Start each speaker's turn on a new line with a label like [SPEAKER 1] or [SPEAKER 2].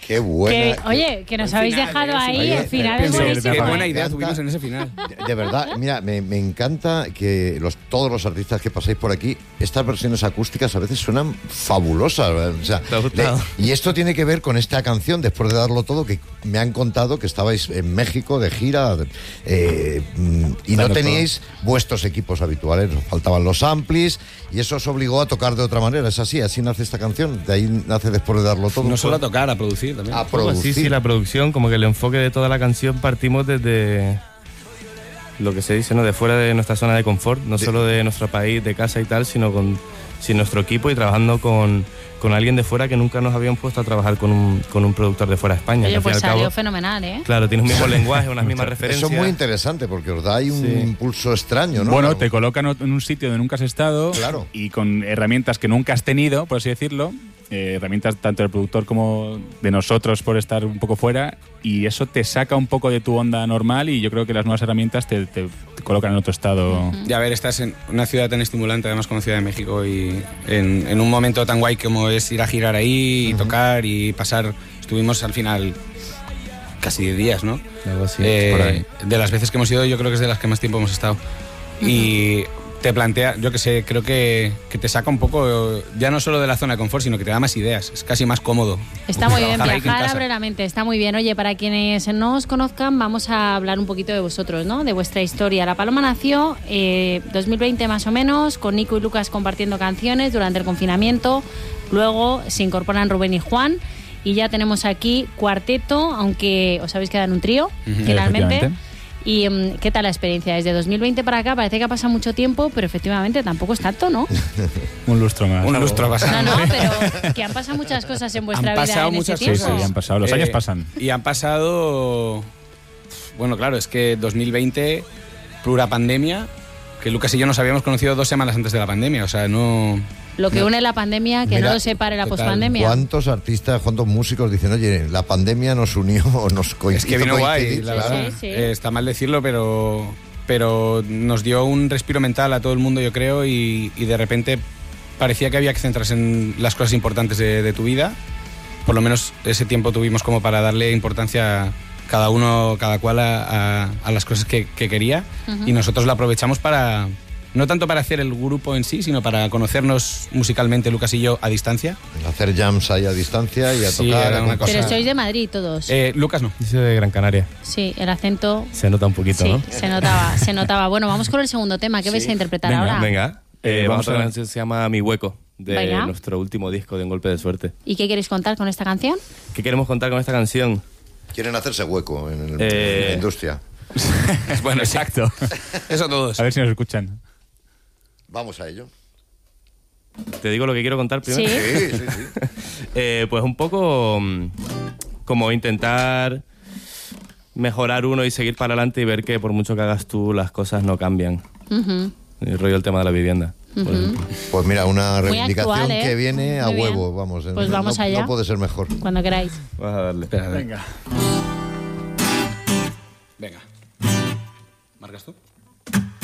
[SPEAKER 1] Qué buena.
[SPEAKER 2] Oye, que nos habéis dejado ahí, el final es buenísimo.
[SPEAKER 3] Qué buena idea tuvimos en ese final.
[SPEAKER 1] De verdad, mira, me encanta que todos los artistas que pasáis por aquí, estas versiones acústicas a veces suenan fabulosas. O sea,
[SPEAKER 4] ¿Te ha gustado?
[SPEAKER 1] y esto tiene que ver con esta canción, después de darlo todo, que me han contado que estabais en México de gira y no teníais vuestros equipos habituales, os faltaban los amplis y eso os obligó a tocar de otra manera. ¿Es así? ¿Así nace esta canción? ¿De ahí nace después de darlo todo?
[SPEAKER 3] No solo a tocar, a producir también.
[SPEAKER 1] A producir.
[SPEAKER 4] Sí, la producción, como que el enfoque de toda la canción partimos desde lo que se dice, ¿no? De fuera de nuestra zona de confort, no solo de nuestro país, de casa y tal, sino sin nuestro equipo y trabajando con alguien de fuera que nunca nos habían puesto a trabajar con un productor de fuera de España.
[SPEAKER 2] Oye, pues salió
[SPEAKER 4] cabo,
[SPEAKER 2] fenomenal, ¿eh?
[SPEAKER 4] claro, tiene un mismo lenguaje, unas mismas referencias.
[SPEAKER 1] Eso es muy interesante porque os da ahí un impulso extraño, ¿no?
[SPEAKER 5] Bueno, te colocan en un sitio donde nunca has estado,
[SPEAKER 1] claro,
[SPEAKER 5] y con herramientas que nunca has tenido, por así decirlo, herramientas tanto del productor como de nosotros por estar un poco fuera, y eso te saca un poco de tu onda normal y yo creo que las nuevas herramientas te colocan en otro estado.
[SPEAKER 3] Y a ver, estás en una ciudad tan estimulante, además como Ciudad de México, y en un momento tan guay como es ir a girar ahí y tocar y pasar. Estuvimos al final casi 10 días, ¿no?
[SPEAKER 4] Algo así,
[SPEAKER 3] por ahí. De las veces que hemos ido, yo creo que es de las que más tiempo hemos estado. Y te plantea, yo que sé, creo que te saca un poco, ya no solo de la zona de confort, sino que te da más ideas, es casi más cómodo.
[SPEAKER 2] Está muy bien,
[SPEAKER 3] Trabajar ahí que en
[SPEAKER 2] viajar
[SPEAKER 3] casa.
[SPEAKER 2] abre la mente, está muy bien. Oye, para quienes no os conozcan, vamos a hablar un poquito de vosotros, ¿no? De vuestra historia. La Paloma nació 2020 más o menos, con Nico y Lucas compartiendo canciones durante el confinamiento. Luego se incorporan Rubén y Juan y ya tenemos aquí cuarteto, aunque os habéis quedado en un trío, finalmente. ¿Y qué tal la experiencia? Desde 2020 para acá parece que ha pasado mucho tiempo, pero efectivamente tampoco es tanto, ¿no?
[SPEAKER 5] Un lustro más.
[SPEAKER 3] Un lustro pasado.
[SPEAKER 2] No, pero que han pasado muchas cosas en vuestra
[SPEAKER 3] Han
[SPEAKER 2] vida
[SPEAKER 3] pasado
[SPEAKER 2] en ese
[SPEAKER 3] muchas
[SPEAKER 2] tiempo.
[SPEAKER 5] Sí, han pasado. Los años pasan.
[SPEAKER 3] Y han pasado... Bueno, claro, es que 2020, plurapandemia, que Lucas y yo nos habíamos conocido 2 semanas antes de la pandemia, o sea, no...
[SPEAKER 2] Lo que une la pandemia, que
[SPEAKER 1] Mira,
[SPEAKER 2] no lo separe la
[SPEAKER 3] total.
[SPEAKER 2] pospandemia.
[SPEAKER 1] ¿Cuántos artistas, cuántos músicos dicen, oye, la pandemia nos unió o nos coincidió?
[SPEAKER 3] Es que vino guay, la verdad.
[SPEAKER 2] Sí.
[SPEAKER 3] Está mal decirlo, pero nos dio un respiro mental a todo el mundo, yo creo, y de repente parecía que había que centrarse en las cosas importantes de tu vida. Por lo menos ese tiempo tuvimos como para darle importancia cada cual a las cosas que quería, y nosotros la aprovechamos para... No tanto para hacer el grupo en sí, sino para conocernos musicalmente, Lucas y yo, a distancia.
[SPEAKER 1] Hacer jams ahí a distancia y a
[SPEAKER 3] Sí,
[SPEAKER 1] tocar.
[SPEAKER 3] era una cosa.
[SPEAKER 2] Pero sois de Madrid todos.
[SPEAKER 3] Lucas no.
[SPEAKER 4] Yo soy de Gran Canaria.
[SPEAKER 2] Sí, el acento...
[SPEAKER 4] Se nota un poquito,
[SPEAKER 2] Sí,
[SPEAKER 4] ¿no?
[SPEAKER 2] se notaba. Bueno, vamos con el segundo tema. ¿Qué vais a interpretar ahora?
[SPEAKER 4] Venga. Vamos a una canción que se llama Mi Hueco, de
[SPEAKER 2] Venga.
[SPEAKER 4] nuestro último disco de Un Golpe de Suerte.
[SPEAKER 2] ¿Y qué queréis contar con esta canción?
[SPEAKER 4] ¿Qué queremos contar con esta canción?
[SPEAKER 1] Quieren hacerse hueco en la industria.
[SPEAKER 3] Bueno, exacto. Eso todos.
[SPEAKER 5] A ver si nos escuchan.
[SPEAKER 1] Vamos a ello.
[SPEAKER 4] ¿Te digo lo que quiero contar primero?
[SPEAKER 2] Sí.
[SPEAKER 1] Sí.
[SPEAKER 4] Pues un poco como intentar mejorar uno y seguir para adelante y ver que por mucho que hagas tú, las cosas no cambian. El rollo del tema de la vivienda, por ejemplo.
[SPEAKER 1] Pues mira, una
[SPEAKER 2] Muy
[SPEAKER 1] reivindicación
[SPEAKER 2] actual, ¿eh?
[SPEAKER 1] que viene a
[SPEAKER 2] Muy bien.
[SPEAKER 1] huevo, vamos.
[SPEAKER 2] Pues vamos allá.
[SPEAKER 1] No puede ser mejor.
[SPEAKER 2] Cuando queráis.
[SPEAKER 4] Vas a darle.
[SPEAKER 5] Venga.
[SPEAKER 3] Venga. ¿Marcas tú?